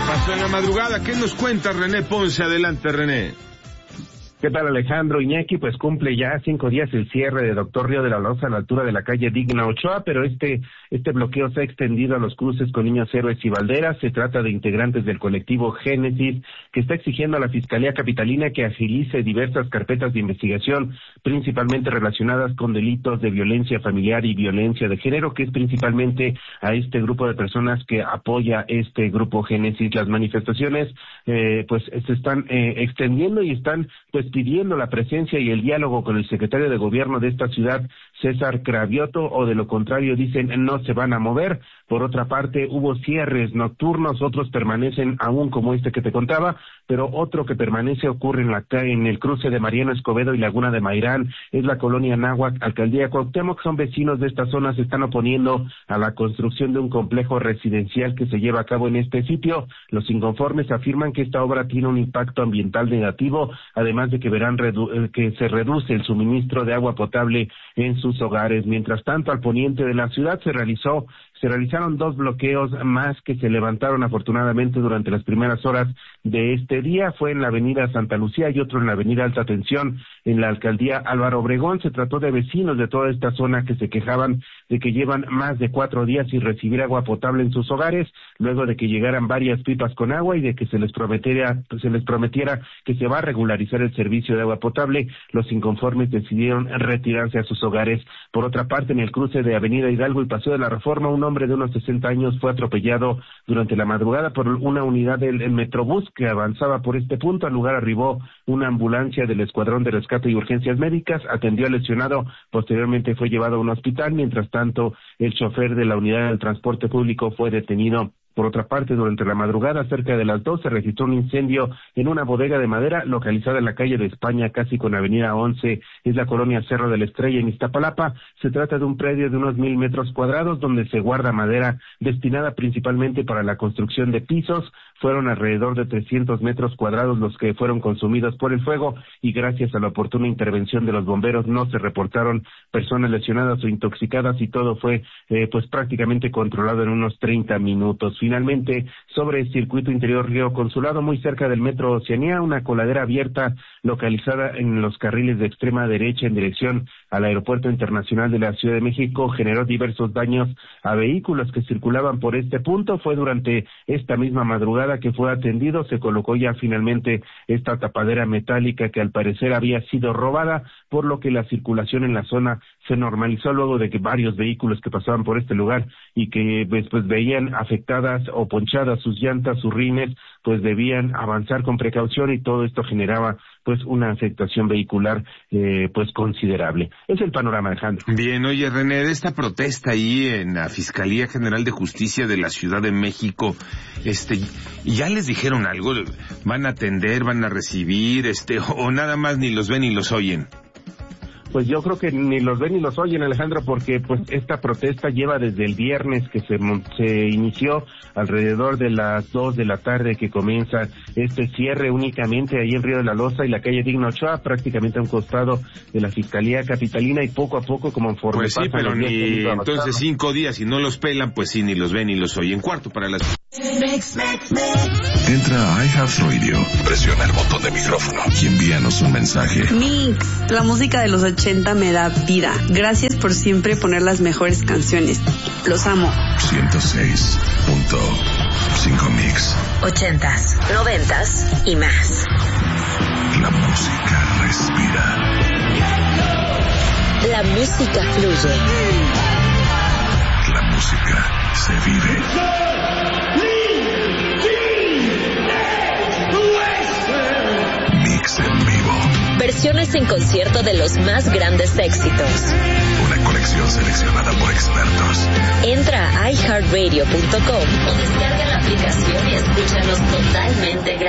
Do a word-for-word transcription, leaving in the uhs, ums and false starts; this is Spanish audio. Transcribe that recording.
pasó en la madrugada? ¿Qué nos cuenta René Ponce? Adelante, René. ¿Qué tal, Alejandro? Iñaki, pues cumple ya cinco días el cierre de Doctor Río de la Loza a la altura de la calle Digna Ochoa, pero este este bloqueo se ha extendido a los cruces con Niños Héroes y Valderas. Se trata de integrantes del colectivo Génesis, que está exigiendo a la Fiscalía Capitalina que agilice diversas carpetas de investigación, principalmente relacionadas con delitos de violencia familiar y violencia de género, que es principalmente a este grupo de personas que apoya este grupo Génesis. Las manifestaciones eh, pues se están eh, extendiendo y están pues pidiendo la presencia y el diálogo con el secretario de gobierno de esta ciudad, César Cravioto, o de lo contrario dicen no se van a mover. Por otra parte, hubo cierres nocturnos, otros permanecen aún como este que te contaba, pero otro que permanece ocurre en la en el cruce de Mariano Escobedo y Laguna de Mairán, es la colonia Náhuac, alcaldía Cuauhtémoc. Son vecinos de esta zona, se están oponiendo a la construcción de un complejo residencial que se lleva a cabo en este sitio. Los inconformes afirman que esta obra tiene un impacto ambiental negativo, además de que verán redu- que se reduce el suministro de agua potable en sus hogares. Mientras tanto, al poniente de la ciudad se realizó Se realizaron dos bloqueos más que se levantaron afortunadamente durante las primeras horas de este día. Fue en la avenida Santa Lucía y otro en la avenida Alta Tensión en la alcaldía Álvaro Obregón. Se trató de vecinos de toda esta zona que se quejaban de que llevan más de cuatro días sin recibir agua potable en sus hogares, luego de que llegaran varias pipas con agua y de que se les prometiera, se les prometiera que se va a regularizar el servicio de agua potable. Los inconformes decidieron retirarse a sus hogares. Por otra parte, en el cruce de Avenida Hidalgo y Paseo de la Reforma, un hombre de unos sesenta años fue atropellado durante la madrugada por una unidad del el Metrobús que avanzaba por este punto. Al lugar arribó una ambulancia del Escuadrón de Rescate y Urgencias Médicas, atendió al lesionado, posteriormente fue llevado a un hospital. Mientras tanto, el chofer de la unidad del transporte público fue detenido. Por otra parte, durante la madrugada, cerca de las dos, se registró un incendio en una bodega de madera localizada en la calle de España, casi con avenida once, es la colonia Cerro de la Estrella en Iztapalapa. Se trata de un predio de unos mil metros cuadrados donde se guarda madera destinada principalmente para la construcción de pisos. Fueron alrededor de trescientos metros cuadrados los que fueron consumidos por el fuego y gracias a la oportuna intervención de los bomberos no se reportaron personas lesionadas o intoxicadas y todo fue eh, pues prácticamente controlado en unos treinta minutos. Finalmente, sobre el circuito interior Río Consulado, muy cerca del metro Oceanía, una coladera abierta localizada en los carriles de extrema derecha en dirección al Aeropuerto Internacional de la Ciudad de México generó diversos daños a vehículos que circulaban por este punto. Fue durante esta misma madrugada que fue atendido, se colocó ya finalmente esta tapadera metálica que al parecer había sido robada, por lo que la circulación en la zona se normalizó luego de que varios vehículos que pasaban por este lugar y que después veían afectadas o ponchadas sus llantas, sus rines, pues debían avanzar con precaución y todo esto generaba pues una afectación vehicular eh, pues considerable. Es el panorama, Alejandro. Bien, oye René, de esta protesta ahí en la Fiscalía General de Justicia de la Ciudad de México, este, ¿ya les dijeron algo? ¿Van a atender, van a recibir, este, o nada más ni los ven ni los oyen? Pues yo creo que ni los ven ni los oyen, Alejandro, porque pues esta protesta lleva desde el viernes que se, se inició alrededor de las dos de la tarde que comienza este cierre únicamente ahí en Río de la Loza y la calle Digna Ochoa, prácticamente a un costado de la Fiscalía Capitalina y poco a poco como conforme Pues sí, pero ni entonces cinco días y no los pelan, pues sí, ni los ven ni los oyen. Cuarto para las... Entra a iHeartRadio, presiona el botón de micrófono y envíanos un mensaje. Mix, la música de los ochenta me da vida. Gracias por siempre poner las mejores canciones. Los amo. ciento seis punto cinco Mix. Ochentas, noventas y más. La música respira. La música fluye. La música se vive. Mix en vivo. Versiones en concierto de los más grandes éxitos. Una colección seleccionada por expertos. Entra a i heart radio punto com o descarga la aplicación y escúchanos totalmente gratis.